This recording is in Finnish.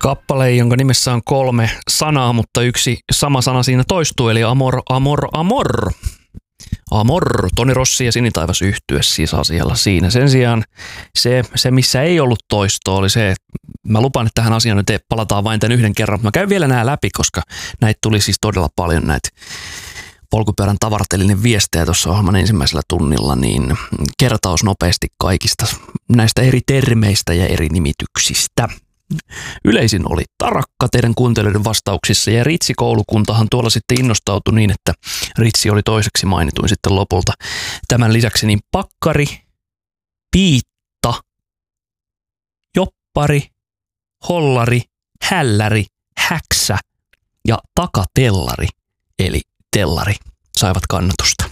Kappale, jonka nimessä on 3 sanaa, mutta yksi sama sana siinä toistuu, eli amor, amor, amor. Amor, Toni Rossi ja Sinitaivas yhtye siis asialla siinä. Sen sijaan se missä ei ollut toistoa, oli se, että mä lupaan, että tähän asiaan nyt palataan vain tämän yhden kerran, mutta mä käyn vielä nämä läpi, koska näitä tuli siis todella paljon näitä polkupyörän tavartelinen viestejä tuossa ohjelman ensimmäisellä tunnilla, niin kertaus nopeasti kaikista näistä eri termeistä ja eri nimityksistä. Yleisin oli tarakka teidän kuuntelijoiden vastauksissa ja Ritsi-koulukuntahan tuolla sitten innostautui niin, että Ritsi oli toiseksi mainituin sitten lopulta. Tämän lisäksi niin pakkari, piitta, joppari, hollari, hälläri, häksä ja takatellari eli tellari saivat kannatusta.